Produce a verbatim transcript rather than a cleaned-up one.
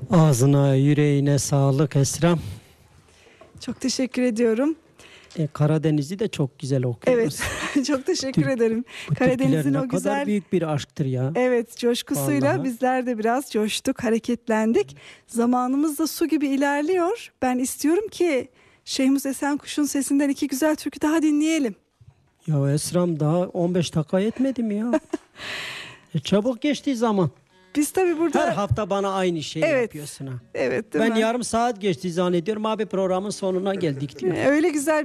Ağzına, yüreğine sağlık Esrem. Çok teşekkür ediyorum. E, Karadeniz'i de çok güzel okuyoruz. Evet, çok teşekkür Türk- ederim. Bu Karadeniz'in türküler ne o güzel, kadar büyük bir aşktır ya. evet, coşkusuyla Vallahi. bizler de biraz coştuk, hareketlendik. Zamanımız da su gibi ilerliyor. Ben istiyorum ki Şehmuz Esenkuş'un sesinden iki güzel türkü daha dinleyelim. Ya Esrem daha on beş dakika yetmedi mi ya? E, çabuk geçti zaman. Biz tabii burada... Her hafta bana aynı şeyi Evet. yapıyorsun ha. Evet, değil Ben mi? yarım saat geçti zannediyorum abi programın sonuna geldik diyor. Öyle güzel